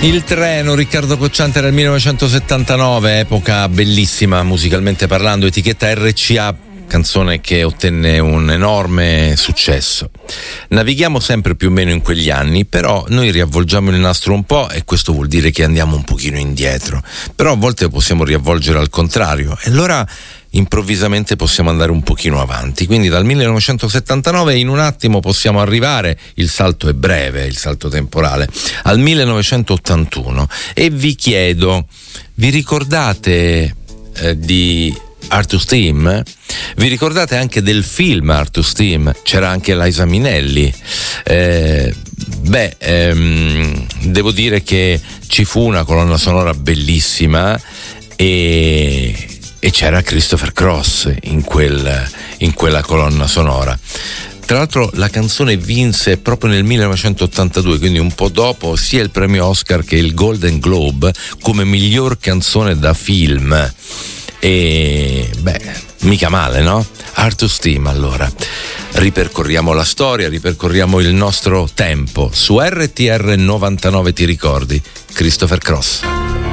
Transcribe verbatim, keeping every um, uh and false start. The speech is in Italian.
Il treno, Riccardo Cocciante nel millenovecentosettantanove, epoca bellissima musicalmente parlando, etichetta R C A, canzone che ottenne un enorme successo. Navighiamo sempre più o meno in quegli anni, però noi riavvolgiamo il nastro un po' e questo vuol dire che andiamo un pochino indietro, però a volte possiamo riavvolgere al contrario e allora improvvisamente possiamo andare un pochino avanti. Quindi dal millenovecentosettantanove in un attimo possiamo arrivare, il salto è breve, il salto temporale, al millenovecentottantuno, e vi chiedo, vi ricordate eh, di Arthur's Theme? Vi ricordate anche del film Arthur's Theme? C'era anche Liza Minnelli. Eh, beh, ehm, devo dire che ci fu una colonna sonora bellissima e, e c'era Christopher Cross in, quel, in quella colonna sonora. Tra l'altro la canzone vinse proprio nel millenovecentottantadue, quindi un po' dopo, sia il premio Oscar che il Golden Globe come miglior canzone da film. E beh, mica male, no? Arthur's Theme. Allora ripercorriamo la storia, ripercorriamo il nostro tempo su R T R novantanove. Ti ricordi? Christopher Cross.